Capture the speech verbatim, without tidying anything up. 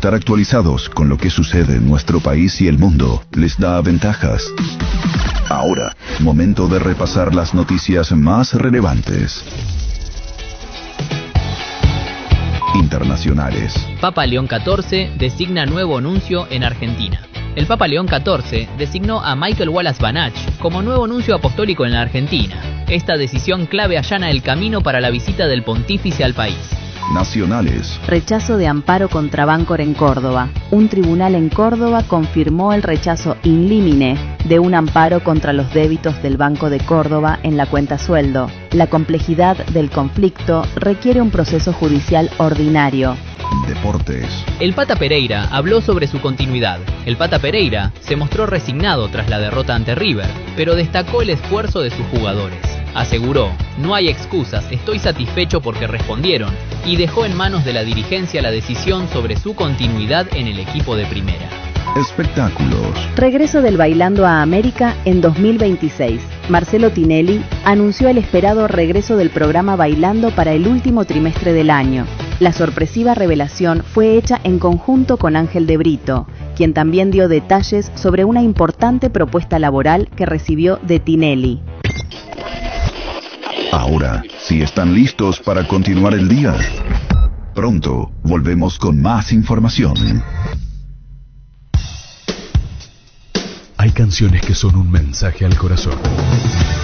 estar actualizados con lo que sucede en nuestro país y el mundo les da ventajas. Ahora, momento de repasar las noticias más relevantes. Internacionales. Papa León catorce designa nuevo nuncio en Argentina. El Papa León catorce designó a Michael Wallace Banach como nuevo nuncio apostólico en la Argentina. Esta decisión clave allana el camino para la visita del pontífice al país. Nacionales. Rechazo de amparo contra Bancor en Córdoba. Un tribunal en Córdoba confirmó el rechazo in limine de un amparo contra los débitos del Banco de Córdoba en la cuenta sueldo. La complejidad del conflicto requiere un proceso judicial ordinario. Deportes. El Pata Pereira habló sobre su continuidad. El Pata Pereira se mostró resignado tras la derrota ante River, pero destacó el esfuerzo de sus jugadores. Aseguró, no hay excusas, estoy satisfecho porque respondieron, y dejó en manos de la dirigencia la decisión sobre su continuidad en el equipo de primera. Espectáculos. Regreso del Bailando a América en dos mil veintiséis. Marcelo Tinelli anunció el esperado regreso del programa Bailando para el último trimestre del año. La sorpresiva revelación fue hecha en conjunto con Ángel de Brito, quien también dio detalles sobre una importante propuesta laboral que recibió de Tinelli. Ahora, si están listos para continuar el día, pronto volvemos con más información. Hay canciones que son un mensaje al corazón.